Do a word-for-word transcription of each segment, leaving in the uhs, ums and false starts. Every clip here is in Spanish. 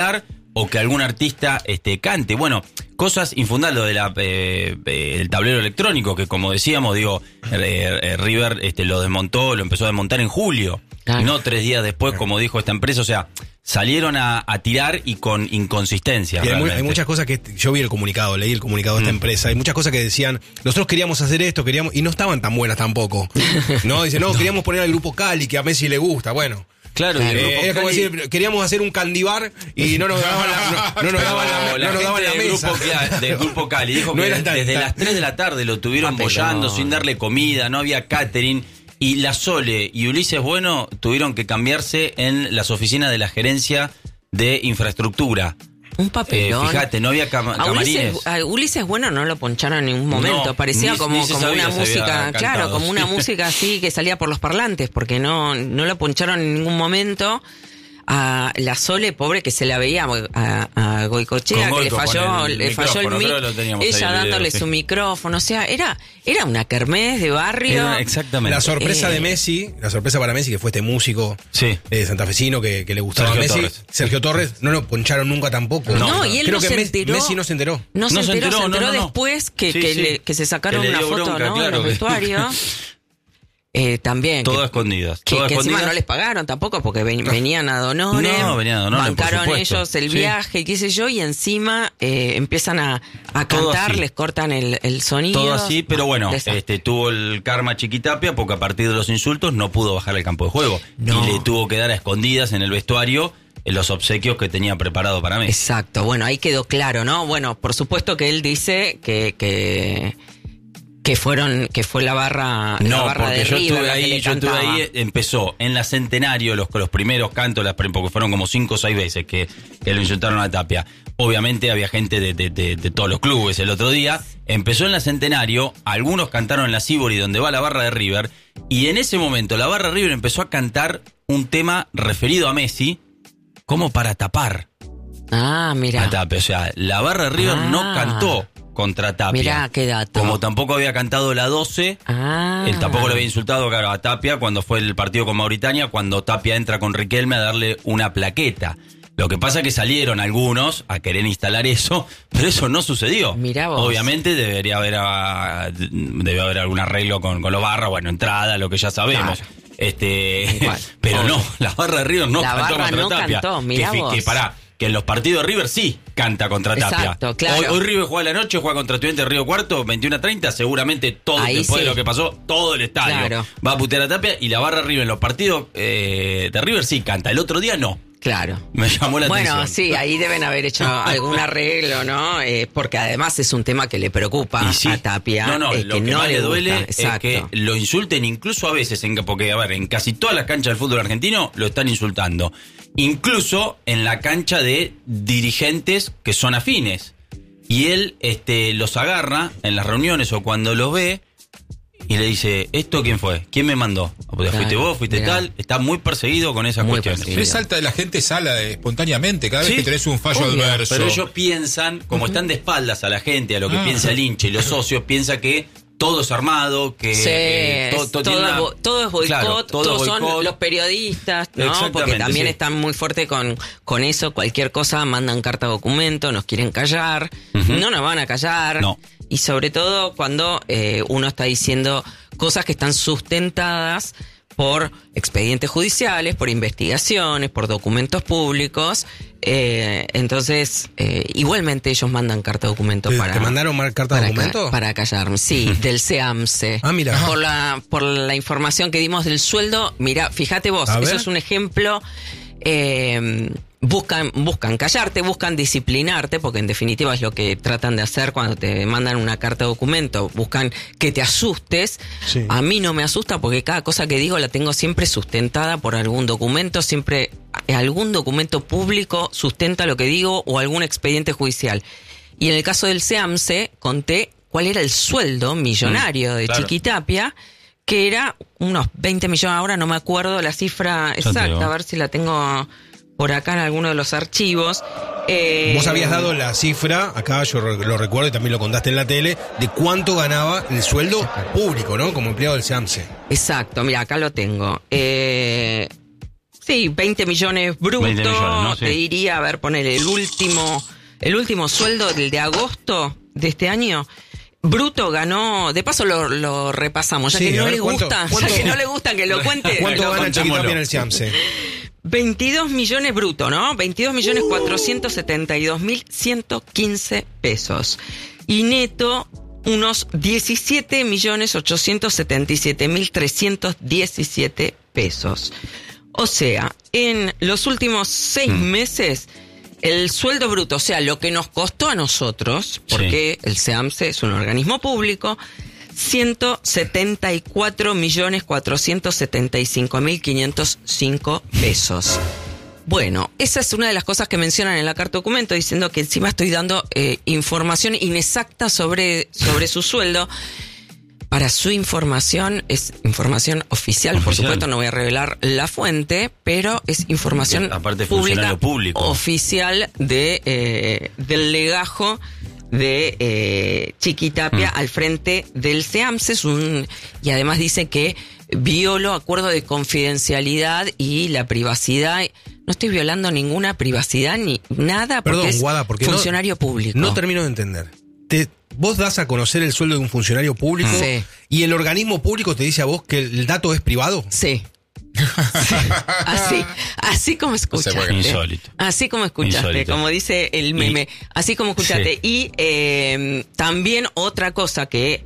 o que algún artista este, cante. Bueno, cosas infundadas, lo de la, eh, eh, el tablero electrónico, que como decíamos, digo, eh, eh, River este, lo desmontó, lo empezó a desmontar en julio, ah. no tres días después, como dijo esta empresa. O sea, salieron a, a tirar y con inconsistencia. Y hay, hay muchas cosas que yo vi el comunicado, leí el comunicado de esta mm. empresa. Hay muchas cosas que decían, nosotros queríamos hacer esto, queríamos y no estaban tan buenas tampoco. No, dice, no, no, queríamos poner al grupo Cali, que a Messi le gusta. Bueno. Claro, claro. Eh, es como decir, queríamos hacer un candibar y no nos daban la, no, no nos daban la, la, no nos daban la del mesa. Grupo, del grupo Cali dijo no que tan, desde tan, las tres de la tarde lo tuvieron bollando sin darle comida, no había catering. Y la Sole y Ulises Bueno tuvieron que cambiarse en las oficinas de la gerencia de infraestructura. Un papelón. Eh, fíjate, no había cam- a camarines. Ulises, a Ulises Bueno no lo poncharon en ningún momento. No, Parecía ni, como, ni como sabía, una música, claro, como una música así que salía por los parlantes, porque no, no lo poncharon en ningún momento. A la Sole, pobre, que se la veía a, a Goicochea, que le falló el, le falló el mic, ella dándole video, su sí. micrófono, o sea, era era una kermés de barrio. Era exactamente. La sorpresa eh, de Messi, la sorpresa para Messi, que fue este músico sí. eh, santafesino que, que le gustaba Sergio a Messi, Torres. Sergio Torres, no lo poncharon nunca tampoco. No, no y él Creo no que se Messi, enteró. Messi no se enteró. No se no enteró, se enteró, se enteró no, no, no. después que, sí, que, sí. Le, que se sacaron que una foto, bronca, ¿no? Claro, en los vestuarios. Eh, también. Todas que, escondidas. Que, todas que escondidas. encima no les pagaron tampoco porque ven, venían a Donore. No, venían a Donore. Bancaron ellos el viaje, sí. qué sé yo, y encima eh, empiezan a, a cantar, les cortan el, el sonido. Todo así, pero bueno, Desastre. este tuvo el karma Chiquitapia porque a partir de los insultos no pudo bajar al campo de juego. No. Y le tuvo que dar a escondidas en el vestuario en los obsequios que tenía preparado para mí. Exacto, bueno, ahí quedó claro, ¿no? Bueno, por supuesto que él dice que... que que fueron que fue la barra no, la barra porque de yo River estuve ahí yo estuve ahí empezó en la Centenario los los primeros cantos las porque fueron como cinco o seis veces que, que lo insultaron a Tapia. Obviamente había gente de, de, de, de todos los clubes. El otro día empezó en la Centenario, algunos cantaron en la Sibori donde va la barra de River, y en ese momento la barra de River empezó a cantar un tema referido a Messi como para tapar ah mira a Tapia. O sea, la barra de River ah. no cantó contra Tapia. Mirá, qué dato. Como tampoco había cantado la doce, ah. él tampoco le había insultado, claro, a Tapia cuando fue el partido con Mauritania, cuando Tapia entra con Riquelme a darle una plaqueta. Lo que pasa es que salieron algunos a querer instalar eso, pero eso no sucedió. Mirá vos. Obviamente debería haber a, debe haber algún arreglo con, con los barras, bueno, entrada, lo que ya sabemos. Claro. Este, Igual. Pero Obvio. no, la barra de River no la cantó barra contra no Tapia. Cantó, mirá que, vos. que pará. Que en los partidos de River sí canta contra Tapia. Exacto, claro. Hoy, hoy River juega a la noche, juega contra Estudiantes de Río Cuarto, veintiuno a treinta, seguramente todo, Ahí después sí. de lo que pasó, todo el estadio claro. va a putear a Tapia, y la barra River en los partidos eh, de River sí canta, el otro día no. Claro. Me llamó la bueno, atención. Bueno, sí, ahí deben haber hecho algún arreglo, ¿no? Eh, porque además es un tema que le preocupa sí, a Tapia. No, no, eh, lo que, que no más le duele gusta. es que lo insulten incluso a veces, en, porque a ver, en casi todas las canchas del fútbol argentino lo están insultando. Incluso en la cancha de dirigentes que son afines. Y él este, los agarra en las reuniones o cuando los ve y le dice, ¿esto quién fue? ¿Quién me mandó? Claro, fuiste vos, fuiste mirá. tal. Está muy perseguido con esas muy cuestiones. Pero salta de la gente sala espontáneamente cada vez ¿Sí? que tenés un fallo Obvio. adverso. Pero ellos piensan, como uh-huh. están de espaldas a la gente, a lo que ah. piensa el hincha y los socios, piensa que todo es armado, que sí, eh, todo, todo, todo, una, es, todo es boicot, claro, todo todos boicot. son los periodistas, ¿no? Porque también sí. están muy fuertes con, con eso, cualquier cosa mandan carta documento, nos quieren callar, uh-huh. no nos van a callar, no. y sobre todo cuando eh, uno está diciendo cosas que están sustentadas por expedientes judiciales, por investigaciones, por documentos públicos. Eh, entonces, eh, igualmente ellos mandan carta documento ¿Te, para... ¿Te mandaron carta para documento? Ca, para callarme, sí, del SEAMSE. Ah, mira. Por la, por la información que dimos del sueldo, mira, fíjate vos, A eso ver. es un ejemplo... Eh, buscan buscan callarte, buscan disciplinarte, porque en definitiva es lo que tratan de hacer cuando te mandan una carta documento, buscan que te asustes. Sí. A mí no me asusta porque cada cosa que digo la tengo siempre sustentada por algún documento, siempre algún documento público sustenta lo que digo o algún expediente judicial. Y en el caso del SEAMSE conté cuál era el sueldo millonario mm, de claro. Chiquitapia, que era unos veinte millones, ahora no me acuerdo la cifra exacta, a ver si la tengo por acá en alguno de los archivos. Eh, Vos habías dado la cifra, acá yo lo recuerdo y también lo contaste en la tele, de cuánto ganaba el sueldo público, ¿no? Como empleado del SEAMSE. Exacto, mira, acá lo tengo. Eh, Sí, veinte millones brutos. veinte millones, ¿no? Sí. Te diría, a ver, poner el último, el último sueldo del de agosto de este año. Bruto ganó, de paso lo, lo repasamos, ya Sí, que a no ver, le ¿cuánto- gusta, cuánto- ya que no le gusta que lo cuente. ¿Cuánto lo gana contémoslo. Chiquitapia en el SEAMSE? veintidós millones bruto, ¿no? veintidós millones cuatrocientos setenta y dos mil ciento quince pesos. Y neto, unos diecisiete millones ochocientos setenta y siete mil trescientos diecisiete pesos. O sea, en los últimos seis Mm. meses, el sueldo bruto, o sea, lo que nos costó a nosotros, porque el SEAMSE es un organismo público, ciento setenta y cuatro millones cuatrocientos setenta y cinco mil quinientos cinco pesos. Bueno, esa es una de las cosas que mencionan en la carta documento, diciendo que encima estoy dando eh, información inexacta sobre, sobre su sueldo. Para su información, es información oficial, por Oficial. supuesto, no voy a revelar la fuente, pero es información Porque aparte es pública, funcionario público. oficial de eh, del legajo de eh, Chiquitapia Mm. al frente del SEAMSE. Es un, y además dice que violó acuerdo de confidencialidad y la privacidad. No estoy violando ninguna privacidad ni nada, porque Perdón, es Guada, porque no- funcionario público. No termino de entender. Te, vos das a conocer el sueldo de un funcionario público Sí. y el organismo público te dice a vos que el dato es privado. Sí. Sí. Así, así como escuchaste. puede creer. Insólito. Así como escuchaste, Insólito. como dice el meme, Y- así como escuchaste. Sí. Y eh, también otra cosa que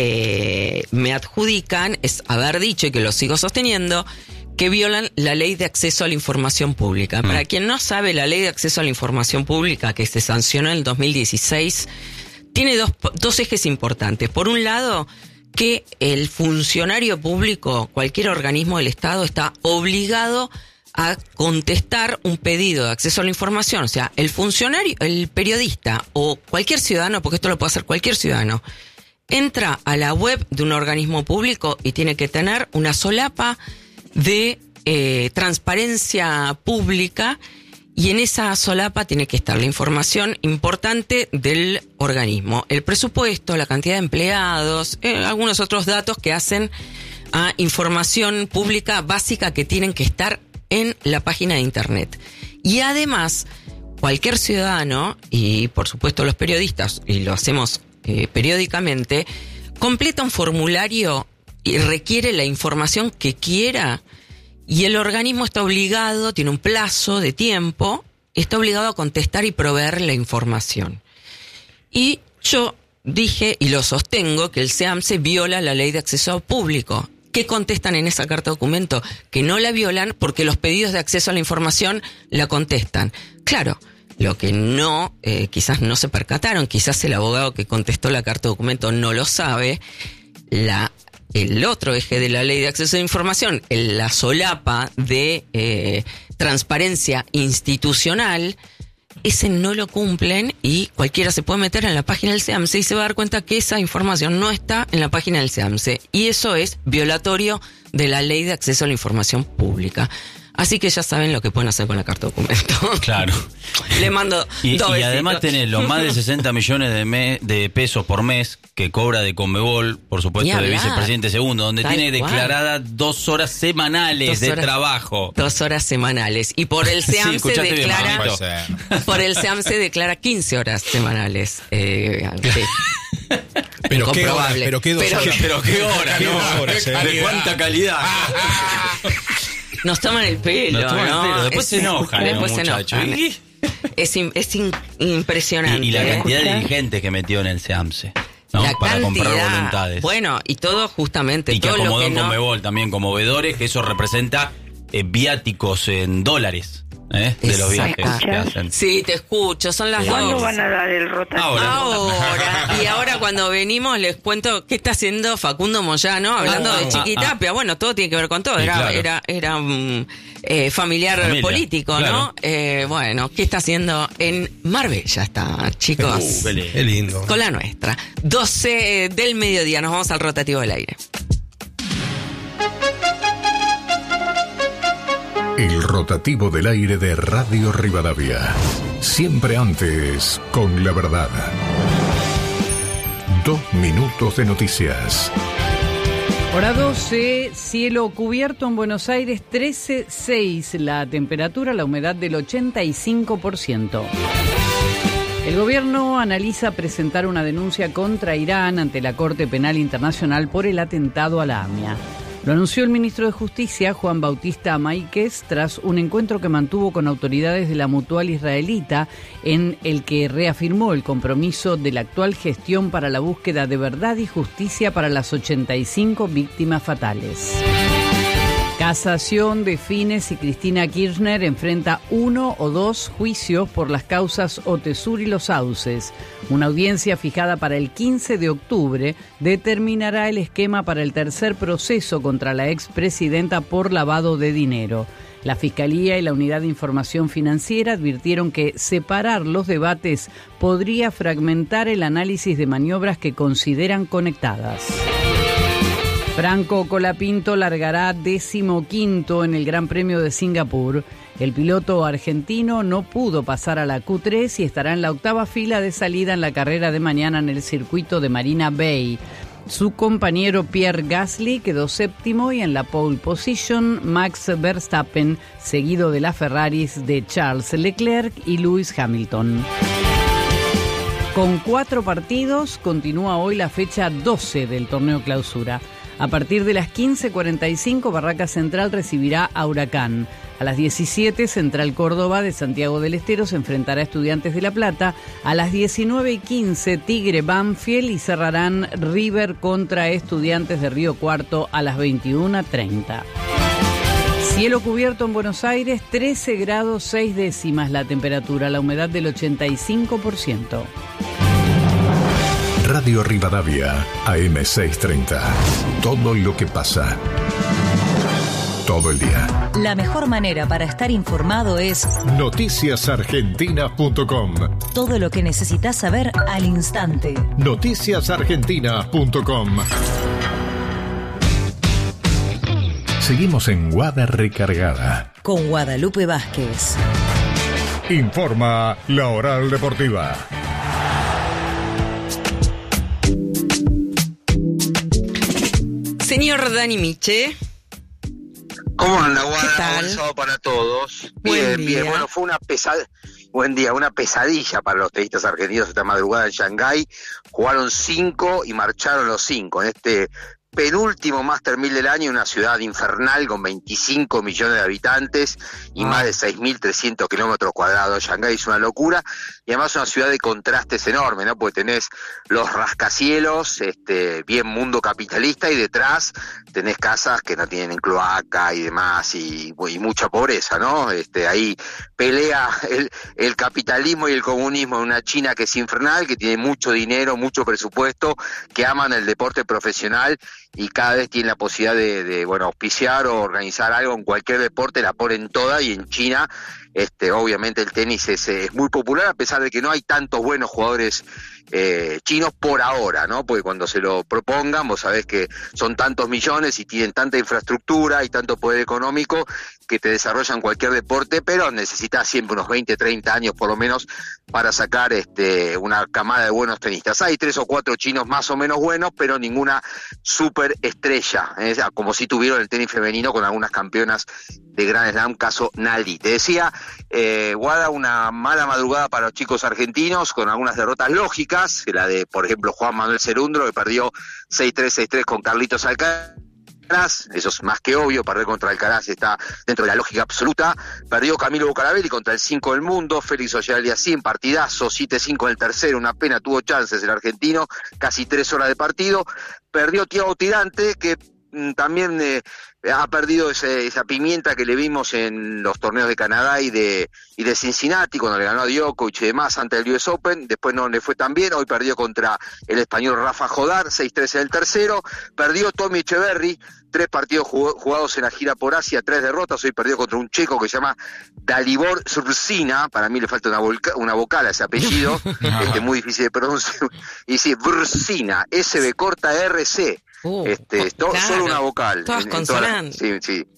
eh, me adjudican es haber dicho, y que lo sigo sosteniendo, que violan la ley de acceso a la información pública. Mm. Para quien no sabe, la ley de acceso a la información pública que se sancionó en el dos mil dieciséis tiene dos, dos ejes importantes. Por un lado, que el funcionario público, cualquier organismo del Estado, está obligado a contestar un pedido de acceso a la información. O sea, el funcionario, el periodista o cualquier ciudadano, porque esto lo puede hacer cualquier ciudadano, entra a la web de un organismo público y tiene que tener una solapa de eh, transparencia pública, y en esa solapa tiene que estar la información importante del organismo, el presupuesto, la cantidad de empleados, eh, algunos otros datos que hacen a información pública básica que tienen que estar en la página de internet. Y además, cualquier ciudadano, y por supuesto los periodistas, y lo hacemos eh, periódicamente, completa un formulario y requiere la información que quiera, y el organismo está obligado, tiene un plazo de tiempo, está obligado a contestar y proveer la información. Y yo dije, y lo sostengo, que el SEAMSE viola la ley de acceso público. ¿Qué contestan en esa carta documento? Que no la violan porque los pedidos de acceso a la información la contestan. Claro, lo que no, eh, quizás no se percataron, quizás el abogado que contestó la carta documento no lo sabe, la el otro eje de la ley de acceso a la información, el- la solapa de eh, transparencia institucional, ese no lo cumplen, y cualquiera se puede meter en la página del SEAMSE y se va a dar cuenta que esa información no está en la página del SEAMSE, y eso es violatorio de la ley de acceso a la información pública. Así que ya saben lo que pueden hacer con la carta documento. Claro. Le mando Y, dos y además besitos. tenés los más de sesenta millones de, me- de pesos por mes que cobra de Conmebol, por Ni supuesto, de hablar. vicepresidente segundo, donde Tal tiene cual. declaradas dos horas semanales Dos de horas- trabajo. Dos horas semanales. Y por el Sí, SEAMSE escuchaste bien, declara... mamito. Pues, eh, Por el SEAMSE declara quince horas semanales. Eh, sí. Pero qué horas, Incomprobable. pero qué dos Pero- horas. Pero qué hora, Qué ¿no? dos horas, eh. ¿De cuánta calidad? Nos toman el pelo, Nos toman el ¿no? pelo, después Es- se enojan, después los se muchachos. enojan. Y- Es, in- es in- impresionante. Y, y la ¿eh? cantidad de dirigentes que metió en el SEAMSE, ¿no? La Para comprar cantidad. voluntades. Bueno, y todo justamente. y que todo lo acomodó que en no- Conmebol también como veedores, que eso representa eh, viáticos en dólares, ¿eh? De los viajes Exacto. que hacen. Sí, te escucho, son las ¿Cuándo dos. van a dar el rotativo? Ahora. Ahora, y ahora cuando venimos les cuento qué está haciendo Facundo Moyano, hablando Ah, de ah, Chiquitapia. Bueno, todo tiene que ver con todo. Sí, Era, claro. era, era un eh, familiar Familia, político, claro. ¿no? Eh, bueno, ¿qué está haciendo en Marbella? Está, chicos. Uh, qué lindo. Qué lindo. Con la nuestra. doce del mediodía, nos vamos al rotativo del aire. El rotativo del aire de Radio Rivadavia. Siempre antes con la verdad. Dos minutos de noticias. Hora doce, cielo cubierto en Buenos Aires, trece coma seis la temperatura, la humedad del ochenta y cinco por ciento. El gobierno analiza presentar una denuncia contra Irán ante la Corte Penal Internacional por el atentado a la AMIA. Lo anunció el ministro de Justicia, Juan Bautista Máiquez, tras un encuentro que mantuvo con autoridades de la Mutual israelita, en el que reafirmó el compromiso de la actual gestión para la búsqueda de verdad y justicia para las ochenta y cinco víctimas fatales. Casación define si Cristina Kirchner enfrenta uno o dos juicios por las causas Otesur y Los Sauces. Una audiencia fijada para el quince de octubre determinará el esquema para el tercer proceso contra la expresidenta por lavado de dinero. La Fiscalía y la Unidad de Información Financiera advirtieron que separar los debates podría fragmentar el análisis de maniobras que consideran conectadas. Franco Colapinto largará decimoquinto en el Gran Premio de Singapur. El piloto argentino no pudo pasar a la Q tres y estará en la octava fila de salida en la carrera de mañana en el circuito de Marina Bay. Su compañero Pierre Gasly quedó séptimo y en la pole position Max Verstappen, seguido de las Ferraris de Charles Leclerc y Lewis Hamilton. Con cuatro partidos, continúa hoy la fecha doce del torneo Clausura. A partir de las quince cuarenta y cinco, Barraca Central recibirá a Huracán. A las diecisiete, Central Córdoba de Santiago del Estero se enfrentará a Estudiantes de La Plata. A las diecinueve y quince, Tigre Banfield y cerrarán River contra Estudiantes de Río Cuarto a las veintiuna treinta. Cielo cubierto en Buenos Aires, trece grados seis décimas la temperatura, la humedad del ochenta y cinco por ciento. Radio Rivadavia, A M seiscientos treinta. Todo lo que pasa. Todo el día. La mejor manera para estar informado es noticias argentinas punto com. Todo lo que necesitas saber al instante. noticias argentinas punto com. Seguimos en Guada Recargada. Con Guadalupe Vázquez. Informa La Oral Deportiva. Señor Dani Miche. ¿Cómo anda, Guada? ¿Qué tal? Buen sábado para todos. Buen Bien, día. bien. Bueno, fue una pesada... Buen día, una pesadilla para los tenistas argentinos esta madrugada en Shanghái. Jugaron cinco y marcharon los cinco en este penúltimo Master mil del año, una ciudad infernal con veinticinco millones de habitantes y ah. más de seis mil trescientos kilómetros cuadrados. Shanghái es una locura y además una ciudad de contrastes enormes, ¿no? Porque tenés los rascacielos, este, bien mundo capitalista, y detrás tenés casas que no tienen cloaca y demás, y, y mucha pobreza, ¿no? Este, ahí pelea el, el capitalismo y el comunismo en una China que es infernal, que tiene mucho dinero, mucho presupuesto, que aman el deporte profesional y cada vez tienen la posibilidad de, de bueno, auspiciar o organizar algo en cualquier deporte, la ponen toda, y en China este obviamente el tenis es, es muy popular, a pesar de que no hay tantos buenos jugadores eh, chinos por ahora, ¿no? Porque cuando se lo propongan, vos sabés que son tantos millones y tienen tanta infraestructura y tanto poder económico que te desarrollan cualquier deporte, pero necesitas siempre unos veinte, treinta años por lo menos para sacar este una camada de buenos tenistas. Hay tres o cuatro chinos más o menos buenos, pero ninguna super estrella, ¿eh? Como si tuvieron el tenis femenino con algunas campeonas de Grand Slam, caso Naldi. Te decía, eh, Guada, una mala madrugada para los chicos argentinos, con algunas derrotas lógicas, la de, por ejemplo, Juan Manuel Cerúndolo, que perdió seis tres, seis tres con Carlitos Alcaraz. Eso es más que obvio, perder contra Alcaraz está dentro de la lógica absoluta. Perdió Camilo Bucarabelli contra el cinco del mundo, Félix Auger-Aliassime, partidazo, siete cinco en el tercero, una pena, tuvo chances el argentino, casi tres horas de partido. Perdió Thiago Tirante, que mm, también eh, ha perdido ese, esa pimienta que le vimos en los torneos de Canadá y de y de Cincinnati, cuando le ganó a Djokovic y demás ante el U S Open. Después no le fue tan bien, hoy perdió contra el español Rafa Jodar, seis tres en el tercero. Perdió Tommy Echeverry, tres partidos jugados en la gira por Asia, tres derrotas. Hoy perdió contra un checo que se llama Dalibor Vrsina, para mí le falta una, volca, una vocal a ese apellido, este, muy difícil de pronunciar, y sí, Vrsina, S B corta R C. Uh, este, to, claro, solo una vocal. Todas en, consonantes. En toda la, sí, sí.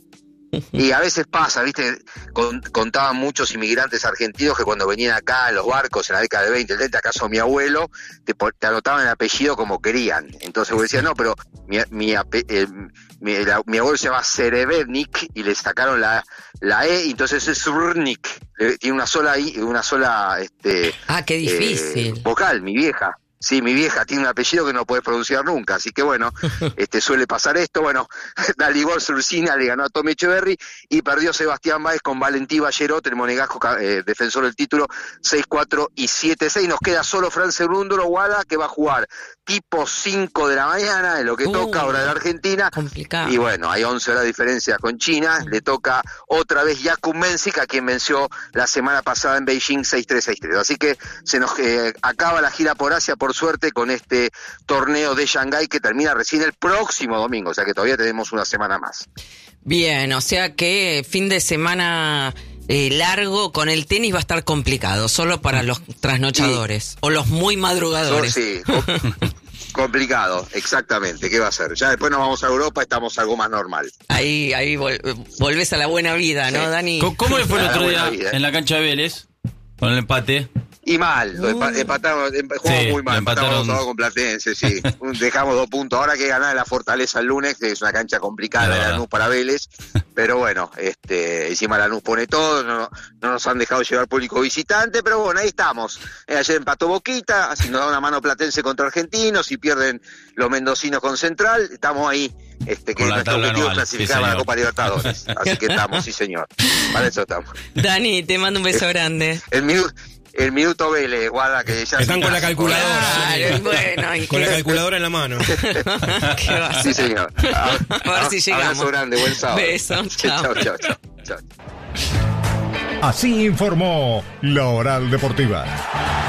Y a veces pasa, viste, Con, contaban muchos inmigrantes argentinos que cuando venían acá en los barcos en la década de veinte, el treinta, acaso mi abuelo, te, te anotaban el apellido como querían. Entonces vos decías, no, pero mi, mi, eh, mi, la, mi abuelo se llama Serebernik y le sacaron la, la E, y entonces es Surnik. Tiene una sola I, una sola este, ah, qué difícil. Eh, vocal, mi vieja. Sí, mi vieja tiene un apellido que no puedes pronunciar nunca, así que bueno, este suele pasar esto. Bueno, Dalibor Surcina le ganó a Tommy Echeverry y perdió Sebastián Báez con Valentí Ballerot, el monegasco eh, defensor del título, seis cuatro y siete seis. Nos queda solo Fran Cerúndolo, Guada, que va a jugar tipo cinco de la mañana, en lo que uh, toca, hora de la Argentina. Complicado. Y bueno, hay once horas de diferencia con China. Le toca otra vez Jakub Mensik, a quien venció la semana pasada en Beijing seis tres seis tres. Así que se nos eh, acaba la gira por Asia, por suerte, con este torneo de Shanghái que termina recién el próximo domingo, o sea que todavía tenemos una semana más. Bien, o sea que fin de semana eh, largo con el tenis va a estar complicado, solo para los trasnochadores sí. o los muy madrugadores. So, sí, com- complicado, exactamente. ¿Qué va a ser? Ya después nos vamos a Europa, estamos algo más normal. Ahí, ahí vol- volvés a la buena vida, ¿no, sí. Dani? ¿Cómo, cómo le fue el otro día vida, en la cancha de Vélez con el empate? Y mal, lo empa- empatamos, em- jugamos sí, muy mal, empatamos dos con Platense, sí. Dejamos dos puntos. Ahora hay que ganar la Fortaleza el lunes, que es una cancha complicada, la Lanús para Vélez. Pero bueno, este, encima Lanús pone todo, no, no nos han dejado llevar público visitante, pero bueno, ahí estamos. Eh, ayer empató Boquita, así nos da una mano Platense contra Argentinos, y pierden los mendocinos con Central, estamos ahí. Este, que nuestro objetivo es clasificar sí, a la Copa Libertadores. Así que estamos, sí señor. Para eso estamos. Dani, te mando un beso grande. El minuto. El minuto Vélez, Guarda, que ya... Están con la calculadora. Claro, bueno, con qué... la calculadora en la mano. ¿Qué va a sí, señor. A, a ver si llegamos. Abrazo grande, buen sábado. Beso, chao. Chao, chao, chao. Así informó La Oral Deportiva.